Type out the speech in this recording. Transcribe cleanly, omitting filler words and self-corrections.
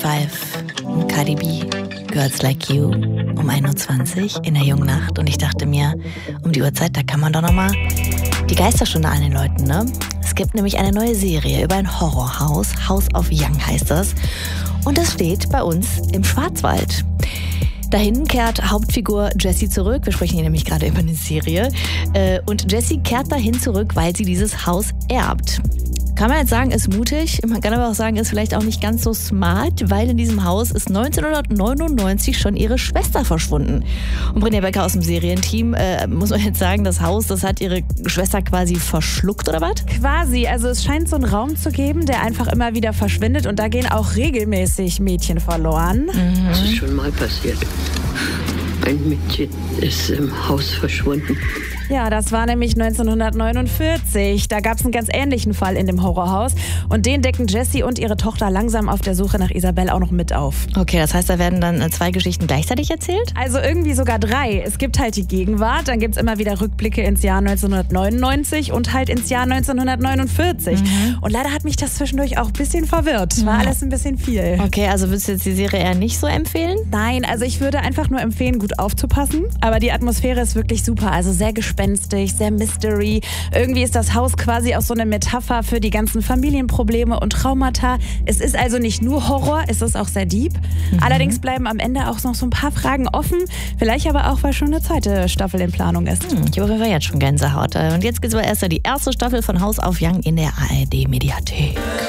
5, Cardi B, Girls Like You, um 21 in der jungen Nacht. Und ich dachte mir, um die Uhrzeit, da kann man doch nochmal die Geisterstunde an den Leuten, ne? Es gibt nämlich eine neue Serie über ein Horrorhaus. House of Young heißt das. Und das steht bei uns im Schwarzwald. Dahin kehrt Hauptfigur Jessie zurück. Wir sprechen hier nämlich gerade über eine Serie. Und Jessie kehrt dahin zurück, weil sie dieses Haus erbt. Kann man jetzt sagen, ist mutig. Man kann aber auch sagen, ist vielleicht auch nicht ganz so smart, weil in diesem Haus ist 1999 schon ihre Schwester verschwunden. Und Brinja Becker aus dem Serienteam, muss man jetzt sagen, das Haus, das hat ihre Schwester quasi verschluckt, oder was? Quasi. Also es scheint so einen Raum zu geben, der einfach immer wieder verschwindet. Und da gehen auch regelmäßig Mädchen verloren. Das ist schon mal passiert. Ein Mädchen ist im Haus verschwunden. Ja, das war nämlich 1949. Da gab es einen ganz ähnlichen Fall in dem Horrorhaus. Und den decken Jessie und ihre Tochter langsam auf der Suche nach Isabel auch noch mit auf. Okay, das heißt, da werden dann 2 Geschichten gleichzeitig erzählt? Also irgendwie sogar 3. Es gibt halt die Gegenwart, dann gibt es immer wieder Rückblicke ins Jahr 1999 und halt ins Jahr 1949. Und leider hat mich das zwischendurch auch ein bisschen verwirrt. War alles ein bisschen viel. Okay, also würdest du jetzt die Serie eher nicht so empfehlen? Nein, also ich würde einfach nur empfehlen, gut aufzupassen. Aber die Atmosphäre ist wirklich super, also sehr gespenstig, sehr Mystery. Irgendwie ist das Haus quasi auch so eine Metapher für die ganzen Familienprobleme und Traumata. Es ist also nicht nur Horror, es ist auch sehr deep. Allerdings bleiben am Ende auch noch so ein paar Fragen offen. Vielleicht aber auch, weil schon eine zweite Staffel in Planung ist. Ich habe auf jeden Fall jetzt schon Gänsehaut. Und jetzt gibt es aber erst die erste Staffel von House of Young in der ARD-Mediathek.